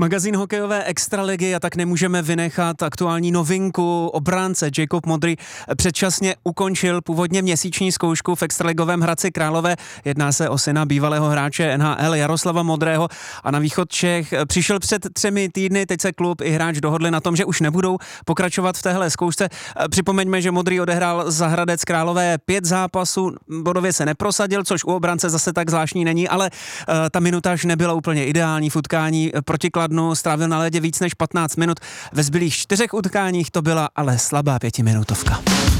Magazín hokejové extraligy a tak nemůžeme vynechat aktuální novinku. Obránce Jacob Modrý předčasně ukončil původně měsíční zkoušku v extraligovém Hradci Králové. Jedná se o syna bývalého hráče NHL Jaroslava Modrého a na východ Čech přišel před 3 týdny. Teď se klub i hráč dohodli na tom, že už nebudou pokračovat v téhle zkoušce. Připomeňme, že Modrý odehrál za Hradec Králové 5 zápasů, bodově se neprosadil, což u obránce zase tak zvláštní není, ale ta minutáž nebyla úplně ideální. V utkání proti Kladnu strávil na ledě víc než 15 minut. Ve zbylých 4 utkáních to byla ale slabá 5minutovka.